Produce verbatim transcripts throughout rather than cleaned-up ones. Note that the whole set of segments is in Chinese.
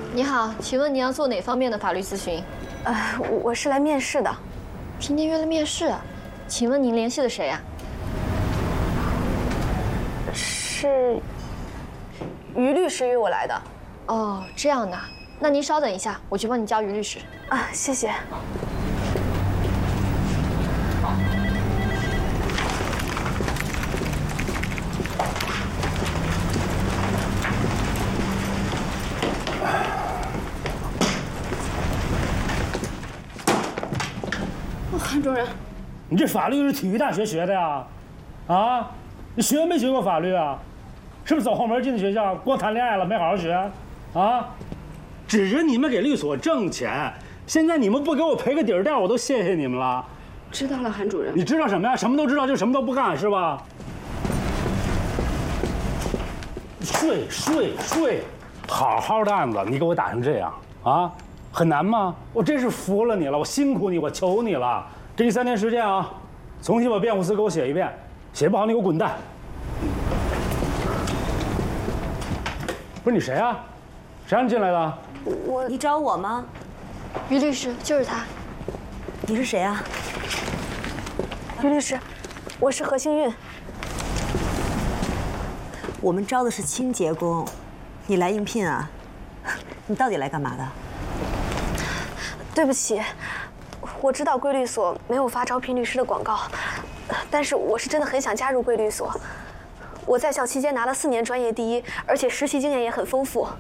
你好，请问你要做哪方面的法律咨询？ 呃，我是来面试的。 今天约了面试，请问您联系了谁啊？ 是于律师约我来的。 哦，这样的，那您稍等一下，我去帮你叫于律师。 啊，谢谢。 韩主任， 你这法律是体育大学学的呀？啊，你学没学过法律啊？是不是走后门进的学校，光谈恋爱了，没好好学？啊，指着你们给律所挣钱，现在你们不给我赔个底儿掉，我都谢谢你们了。 知道了，韩主任。 你知道什么呀？什么都知道，就什么都不干，是吧？睡睡睡，好好的案子，你给我打成这样啊？很难吗？我真是服了你了，我辛苦你，我求你了。给你三天时间啊，重新把辩护词给我写一遍，写不好你给我滚蛋。不是你谁啊？谁让你进来的？ 我你找我吗？ 于律师，就是他。 你是谁啊？ 于律师，我是何幸运。 我们招的是清洁工，你来应聘啊？你到底来干嘛的？ 对不起，我知道贵律所没有发招聘律师的广告，但是我是真的很想加入贵律所。我在校期间拿了四年专业第一，而且实习经验也很丰富。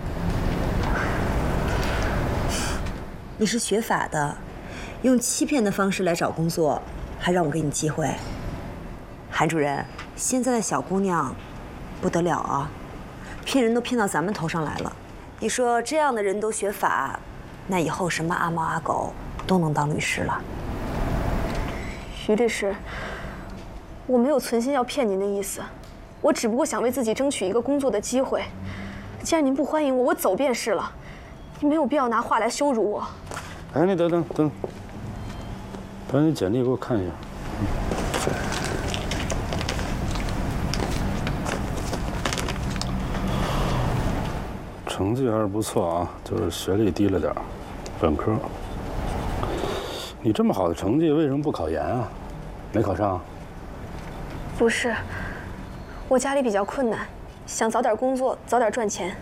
你是学法的，用欺骗的方式来找工作，还让我给你机会。韩主任，现在的小姑娘不得了啊，骗人都骗到咱们头上来了。你说这样的人都学法，那以后什么阿猫阿狗都能当律师了。 于律师，我没有存心要骗您的意思，我只不过想为自己争取一个工作的机会。既然您不欢迎我，我走便是了。你没有必要拿话来羞辱我。 哎，你等等等，把你简历给我看一下。成绩还是不错啊，就是学历低了点儿，本科。你这么好的成绩，为什么不考研啊？没考上？ 不是，我家里比较困难，想早点工作，早点赚钱。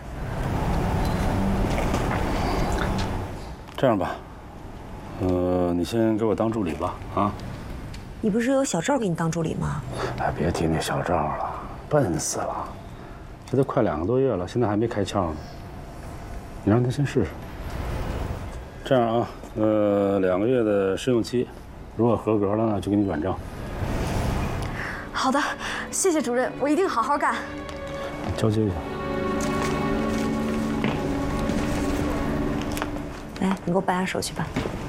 这样吧，呃，你先给我当助理吧，啊？ 你不是有小赵给你当助理吗？ 哎，别提那小赵了，笨死了，这都快两个多月了，现在还没开窍呢。你让他先试试。这样啊，呃，两个月的试用期，如果合格了呢，就给你转正。 好的，谢谢主任，我一定好好干。 交接一下。 来，你给我办下手续吧。